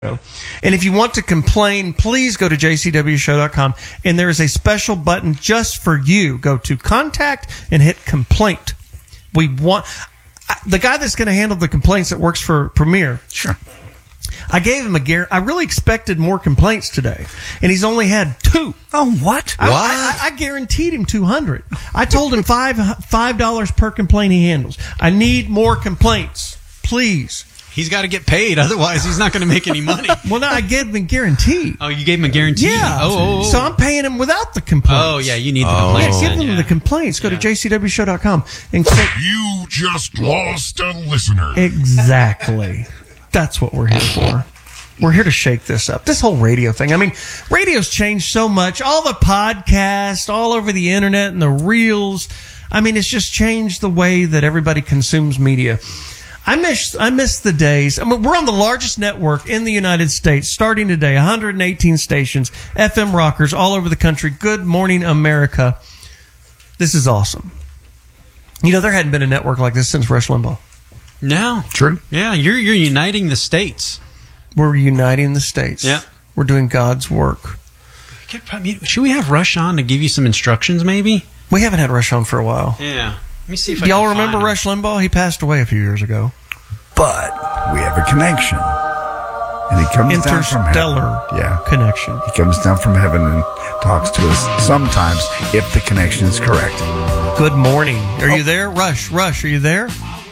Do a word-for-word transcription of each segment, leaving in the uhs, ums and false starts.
And if you want to complain, please go to j c w show dot com, and there is a special button just for you. Go to contact and hit complaint. We want the guy that's going to handle the complaints that works for Premier. Sure. I gave him a guarantee. I really expected more complaints today, and he's only had two. Oh, what? I, I, I guaranteed him two hundred. I told him five five dollars per complaint he handles. I need more complaints, please. He's got to get paid, otherwise he's not going to make any money. Well, no, I gave him a guarantee. Oh, you gave him a guarantee? Yeah. Oh, oh, oh. So I'm paying him without the complaints. Oh, yeah, you need the Oh. complaints. Yeah, give then, them yeah. the complaints. Go Yeah. to j c w show dot com and click. You just lost a listener. Exactly. That's what we're here for. We're here to shake this up. This whole radio thing. I mean, radio's changed so much. All the podcasts, all over the internet and the reels. I mean, it's just changed the way that everybody consumes media. I miss I miss the days. I mean, we're on the largest network in the United States, starting today. one hundred eighteen stations, F M rockers all over the country. Good morning, America. This is awesome. You know, there hadn't been a network like this since Rush Limbaugh. No. True. Yeah, you're you're uniting the states. We're uniting the states. Yeah. We're doing God's work. Should we have Rush on to give you some instructions, maybe? We haven't had Rush on for a while. Yeah. Let me see if Do I y'all can remember find him. Rush Limbaugh? He passed away a few years ago. But we have a connection. And he comes down from heaven. Interstellar Yeah. connection. He comes down from heaven and talks to us sometimes if the connection is correct. Good morning. Are you there? Rush, Rush, are you there?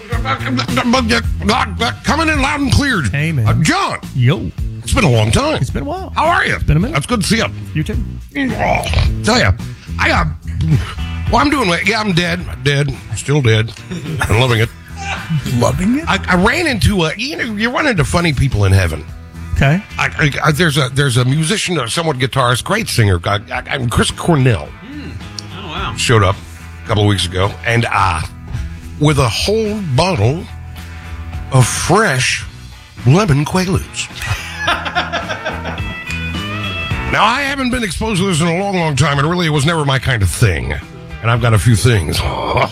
Coming in loud and clear. Hey, man. Uh, John, Yo. it's been a long time. It's been a while. How are you? It's been a minute. That's good to see you. You too. Oh, tell you, I uh, well, I'm doing. Yeah, I'm dead. Dead. Still dead. I'm loving it. Loving it? I, I ran into a. You know, you run into funny people in heaven. Okay. I, I, I, there's a there's a musician, a somewhat guitarist, great singer. I, I, I'm Chris Cornell. Oh, wow. Showed up a couple of weeks ago, and uh, with a whole bottle of fresh lemon Quaaludes. Now, I haven't been exposed to this in a long, long time, and really it was never my kind of thing. And I've got a few things that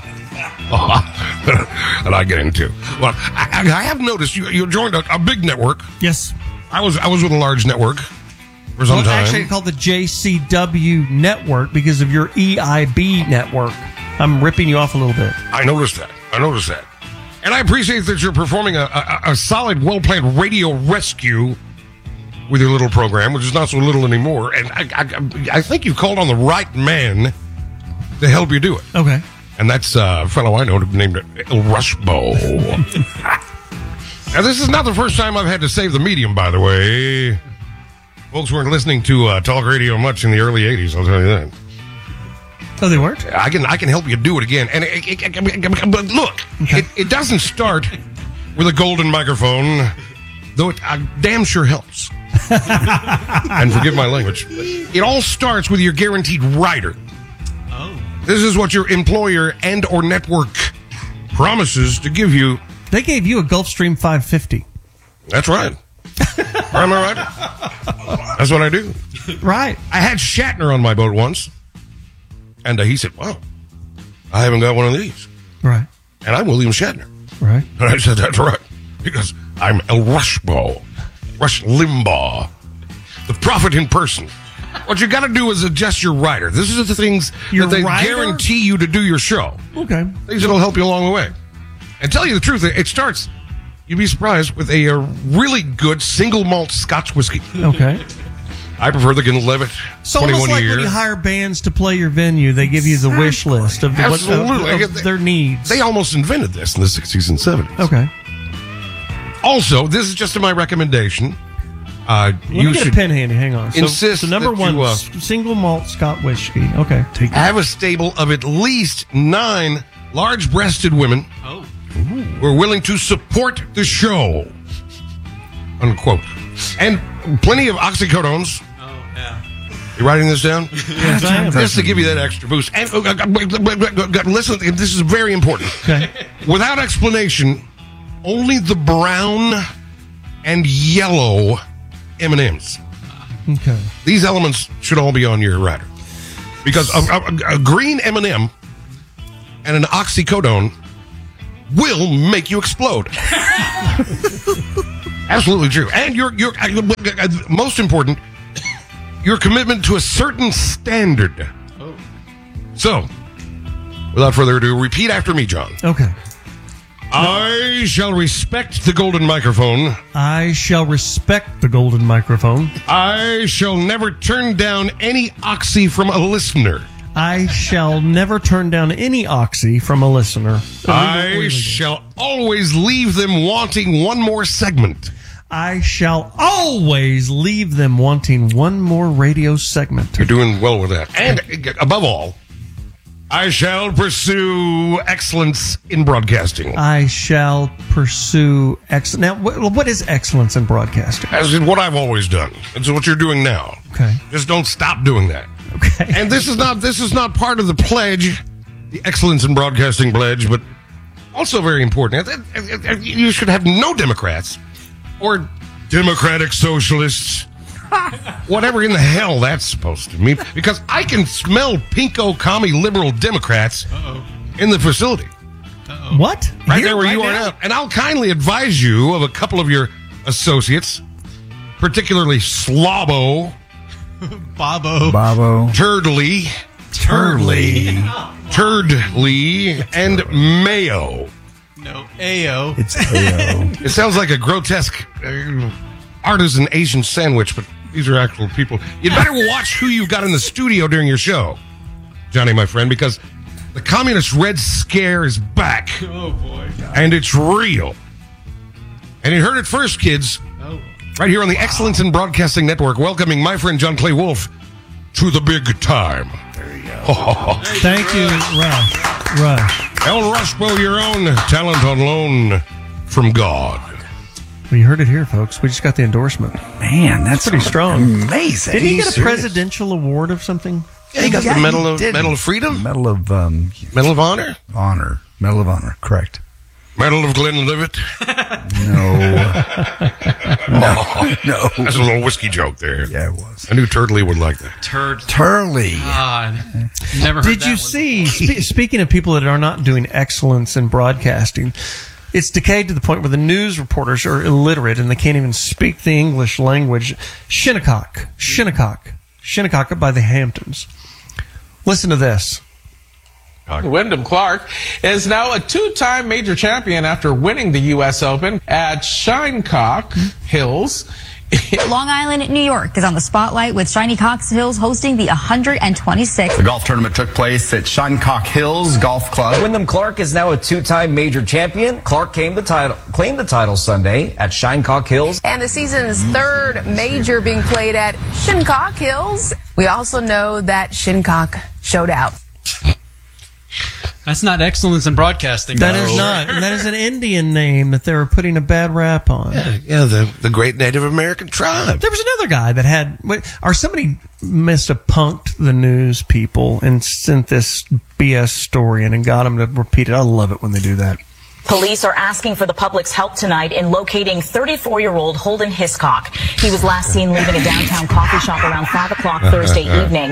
I get into. Well, I, I have noticed you, you joined a, a big network. Yes. I was I was with a large network for some Well, time. actually, it's called the J C W network because of your E I B network. I'm ripping you off a little bit. I noticed that. I noticed that. And I appreciate that you're performing a, a, a solid, well-planned radio rescue with your little program, which is not so little anymore. And I, I, I think you've called on the right man to help you do it. Okay. And that's uh, a fellow I know named El Rushbo. Now, this is not the first time I've had to save the medium, by the way. Folks weren't listening to uh, talk radio much in the early eighties, I'll tell you that. Oh, they weren't? I can I can help you do it again. And it, it, it, but look, Okay. it, it doesn't start with a golden microphone, though it uh, damn sure helps. And forgive my language. It all starts with your guaranteed rider. Oh. This is what your employer and or network promises to give you. They gave you a Gulfstream five fifty. That's right. Am I right? That's what I do. Right. I had Shatner on my boat once. And uh, he said, wow, I haven't got one of these. Right. And I'm William Shatner. Right. And I said, that's right. Because I'm El Rushbo. Rush Limbaugh. The prophet in person. What you got to do is adjust your rider. This is the things Your that they rider? guarantee you to do your show. Okay. Things that'll help you along the way. And tell you the truth, it starts, you'd be surprised, with a, a really good single malt Scotch whiskey. Okay. I prefer the Glenlivet So twenty-one almost like year. when you hire bands to play your venue, they give you the wish list of, the, what, Absolutely. of, of their needs. They almost invented this in the sixties and seventies. Okay. Also, this is just my recommendation. Uh, Let you me get should a pen handy. Hang on. So, insist so number that one, you, uh, s- single malt Scott whiskey. Okay. Take that. have a stable of at least nine large-breasted women Oh. who are willing to support the show. Unquote. And plenty of oxycodones. Oh, yeah. You writing this down? Yes, I am. Just to give you that extra boost. And uh, uh, uh, listen, this is very important. Okay. Without explanation, only the brown and yellow M and M's. Okay. These elements should all be on your rider. Because a, a, a green M and M and an oxycodone will make you explode. Absolutely true. And your your uh, most important, your commitment to a certain standard. Oh. So, without further ado, repeat after me, John. Okay. I shall respect the golden microphone. I shall respect the golden microphone. I shall never turn down any oxy from a listener. I shall never turn down any oxy from a listener. I shall always leave them wanting one more segment. I shall always leave them wanting one more radio segment. You're doing well with that. And above all, I shall pursue excellence in broadcasting. I shall pursue excellence. Now, wh- what is excellence in broadcasting? As in what I've always done. It's what you're doing now. Okay. Just don't stop doing that. Okay. And this is not this is not part of the pledge, the excellence in broadcasting pledge, but also very important. You should have no Democrats or Democratic Socialists, whatever in the hell that's supposed to mean, because I can smell pinko commie liberal Democrats Uh-oh. in the facility. Uh-oh. What? Right Here, there where right you are now? now. And I'll kindly advise you of a couple of your associates, particularly Slobbo, Bobo. Bobo. Turdley, Turley. Turdley, and Mayo. No, Ayo. It's A O. It sounds like a grotesque uh, artisan Asian sandwich, but these are actual people. You'd better watch who you've got in the studio during your show, Johnny, my friend, because the communist Red Scare is back. Oh, boy. And it's real. And you heard it first, kids. Oh. Right here on the Excellence in Broadcasting Network, welcoming my friend John Clay Wolf to the big time. There you go. Thank you, Rush. Rush. El Rushbo, your own talent on loan from God. Well, you heard it here, folks. We just got the endorsement. Man, that's Pretty strong. Amazing. Did he get a Serious. presidential award of something? Yeah, he got Yeah, the Medal he of did. Medal of Freedom, Medal of um, Medal of Honor, Honor. Medal of Honor. Correct. Medal of Glenlivet. No. no. No. That's a little whiskey joke there. Yeah, it was. I knew Turdley would like that. Turd. Turley. God. Never heard Did that you one. see, spe- speaking of people that are not doing excellence in broadcasting, it's decayed to the point where the news reporters are illiterate and they can't even speak the English language. Shinnecock. Shinnecock. Shinnecock by the Hamptons. Listen to this. Wyndham Clark is now a two-time major champion after winning the U S Open at Shinnecock Hills. Long Island, New York is on the spotlight with Shiny Cox Hills hosting the one hundred twenty-sixth. The golf tournament took place at Shinnecock Hills Golf Club. Wyndham Clark is now a two-time major champion. Clark came the title, claimed the title Sunday at Shinnecock Hills. And the season's third major being played at Shinnecock Hills. We also know that Shinnecock showed out. That's not excellence in broadcasting. That No. is not. And that is an Indian name that they were putting a bad rap on. Yeah, yeah the, the great Native American tribe. There was another guy that had, or somebody must have punked the news people and sent this B S story in and got them to repeat it. I love it when they do that. Police are asking for the public's help tonight in locating thirty-four-year-old Holden Hiscock. He was last seen leaving a downtown coffee shop around five o'clock Thursday evening.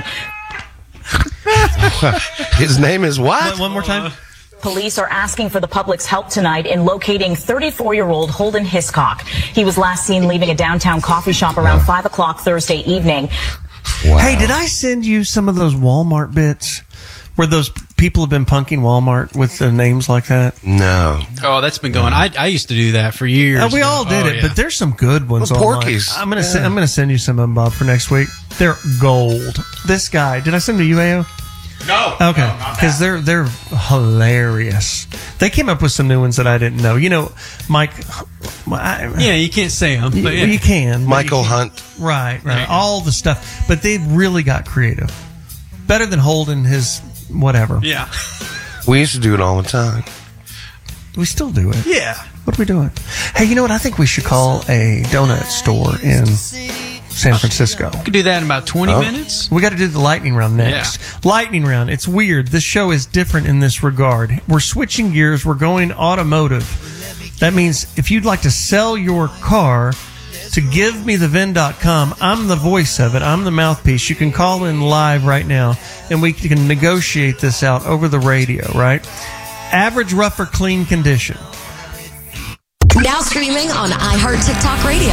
His name is what? One, one more time. Police are asking for the public's help tonight in locating thirty-four-year-old Holden Hiscock. He was last seen leaving a downtown coffee shop around five o'clock Thursday evening. Wow. Hey, did I send you some of those Walmart bits where those people have been punking Walmart with the names like that? No. Oh, that's been going. I, I used to do that for years. Uh, we all did Oh, it, yeah. but there's some good ones. The online. Porkies. I'm gonna Yeah. send, I'm gonna send you some of them, Bob, for next week. They're gold. This guy, did I send them to you, A O? No. Okay, because they're they're hilarious. They came up with some new ones that I didn't know. You know, Mike. I, Yeah, you can't say them. you, But yeah. you can. but Michael you can't. Hunt. Right, right. All the stuff, but they really got creative. Better than holding his whatever. Yeah. We used to do it all the time. We still do it. Yeah. What are we doing? Hey, you know what? I think we should call a donut store in San Francisco. We could do that in about twenty Oh. minutes. We got to do the lightning round next. Lightning round. It's weird. This show is different in this regard. We're switching gears. We're going automotive. That means if you'd like to sell your car to give me the V I N dot com, I'm the voice of it. I'm the mouthpiece. You can call in live right now and we can negotiate this out over the radio, right? Average, rough, or clean condition. Now streaming on iHeart TikTok Radio.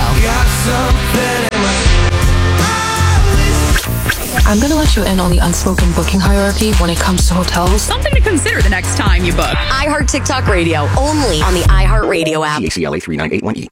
I'm going to let you in on the unspoken booking hierarchy when it comes to hotels. Something to consider the next time you book. iHeart TikTok Radio, only on the iHeart Radio app. C A C L A three nine eight one E.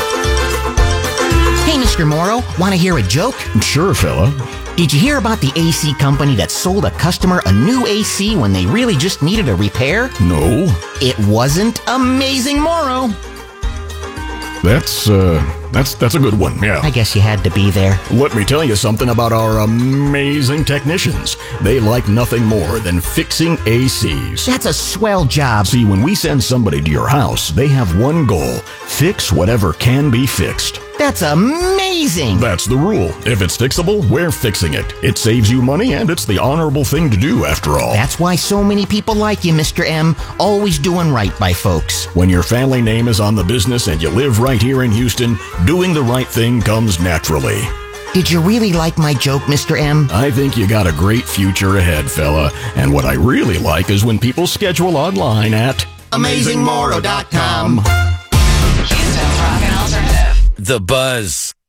Hey, Mister Morrow, want to hear a joke? Sure, fella. Did you hear about the A C company that sold a customer a new A C when they really just needed a repair? No. It wasn't Amazing Morrow. That's, uh, that's, that's a good one, yeah. I guess you had to be there. Let me tell you something about our amazing technicians. They like nothing more than fixing A Cs. That's a swell job. See, when we send somebody to your house, they have one goal. Fix whatever can be fixed. That's amazing. That's the rule. If it's fixable, we're fixing it. It saves you money, and it's the honorable thing to do, after all. That's why so many people like you, Mister M. Always doing right by folks. When your family name is on the business and you live right here in Houston, doing the right thing comes naturally. Did you really like my joke, Mister M? I think you got a great future ahead, fella. And what I really like is when people schedule online at amazing morrow dot com. Houston's Rock and Alternative. The Buzz.